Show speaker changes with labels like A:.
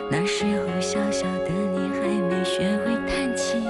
A: 那时候小小的你还没学会弹琴。